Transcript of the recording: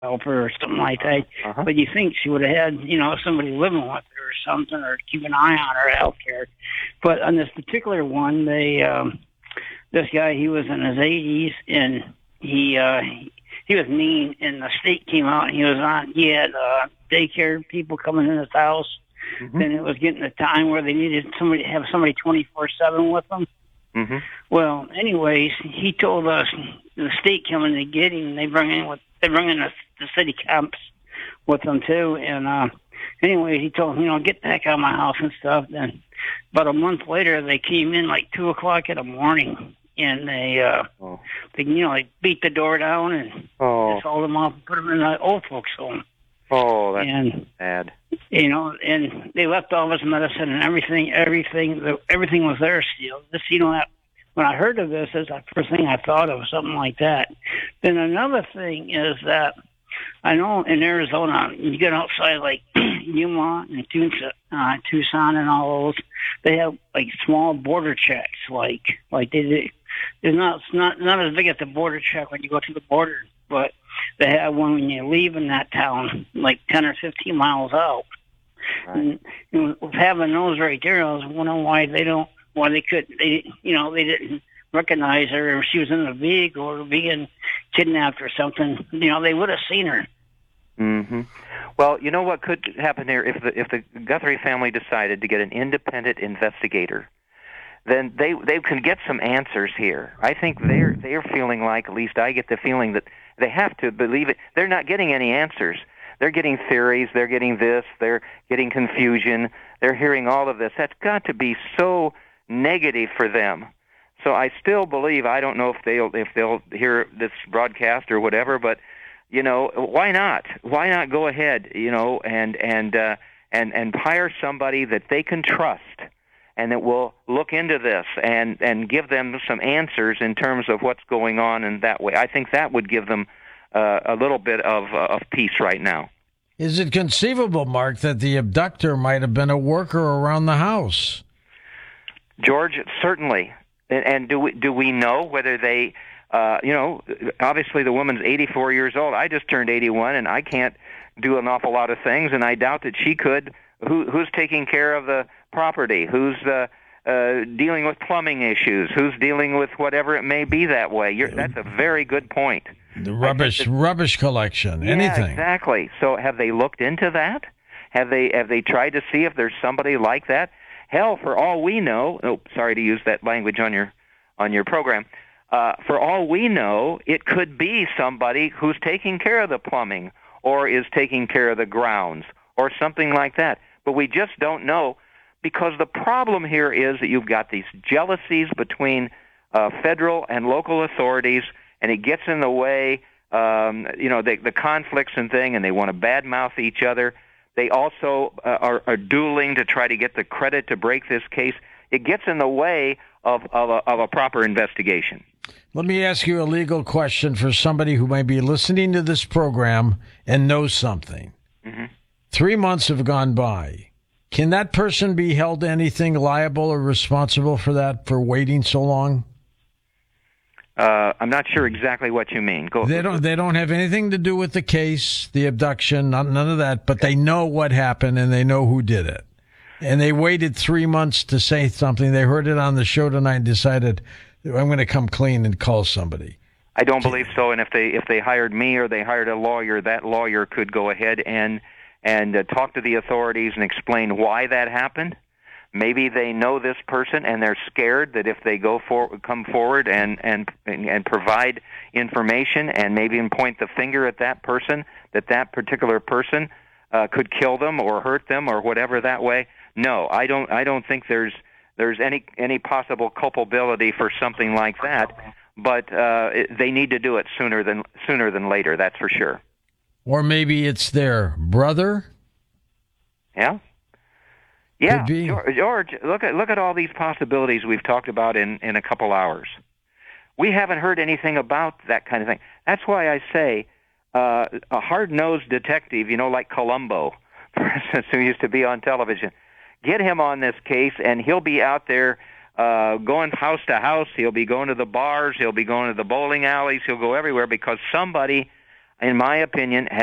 helper or something like that. Uh-huh. But you think she would have had, somebody living with her or something, or keep an eye on her health care. But on this particular one, this guy, he was in his 80s, and he was mean, and the state came out, and he had daycare people coming in his house. Mm-hmm. Then it was getting a time where they needed somebody to have somebody 24/7 with them. Mm-hmm. Well, anyways, he told us the state coming to get him. They bring in the city cops with them too. And anyway, he told him, get the heck out of my house and stuff. Then about a month later, they came in like 2:00 in the morning, and they beat the door down and just hauled them off and put them in the old folks home. Oh, that's bad. And they left all his medicine and everything. Everything was there still. When I heard of this, that's the first thing I thought of, something like that. Then another thing is that I know in Arizona, you get outside like Yuma and Tucson and all those, they have like small border checks, like they do. It's not as big as the border check when you go to the border, but they have one when you leave in that town, like 10 or 15 miles out. Right. And with having those right there, I was wondering why they didn't recognize her if she was in the vehicle or being kidnapped or something. They would have seen her. Mm-hmm. Well, you know what could happen here if the Guthrie family decided to get an independent investigator, then they can get some answers here. I think they're feeling like, at least I get the feeling that they have to believe it. They're not getting any answers. They're getting theories. They're getting this. They're getting confusion. They're hearing all of this. That's got to be so negative for them. So I still believe, I don't know if they'll hear this broadcast or whatever, but why not? Why not go ahead, and hire somebody that they can trust and that will look into this and give them some answers in terms of what's going on in that way. I think that would give them a little bit of peace right now. Is it conceivable, Mark, that the abductor might have been a worker around the house? George, certainly. And do we know whether they, obviously the woman's 84 years old. I just turned 81, and I can't do an awful lot of things, and I doubt that she could. Who's taking care of the property? Who's dealing with plumbing issues? Who's dealing with whatever it may be that way? That's a very good point. The rubbish collection, anything. Yeah, exactly. So have they looked into that? Have they tried to see if there's somebody like that? Hell, for all we know, sorry to use that language on your program. For all we know, it could be somebody who's taking care of the plumbing or is taking care of the grounds or something like that. But we just don't know, because the problem here is that you've got these jealousies between federal and local authorities, and it gets in the way, the conflicts and thing, and they want to badmouth each other. They also are dueling to try to get the credit to break this case. It gets in the way of a proper investigation. Let me ask you a legal question for somebody who might be listening to this program and knows something. Mm-hmm. 3 months have gone by. Can that person be held to anything liable or responsible for that, for waiting so long? I'm not sure exactly what you mean. They don't have anything to do with the case, the abduction, none of that, but they know what happened and they know who did it. And they waited 3 months to say something. They heard it on the show tonight and decided, I'm going to come clean and call somebody. I don't believe so. And if they hired me or they hired a lawyer, that lawyer could go ahead and talk to the authorities and explain why that happened. Maybe they know this person and they're scared that if they come forward and provide information and maybe point the finger at that person, that particular person could kill them or hurt them or whatever that way. No, I don't think there's any possible culpability for something like that. But they need to do it sooner than later. That's for sure. Or maybe it's their brother. Yeah. Yeah, George, look at all these possibilities we've talked about in a couple hours. We haven't heard anything about that kind of thing. That's why I say a hard-nosed detective, like Columbo, for instance, who used to be on television, get him on this case, and he'll be out there going house to house. He'll be going to the bars. He'll be going to the bowling alleys. He'll go everywhere because somebody in my opinion,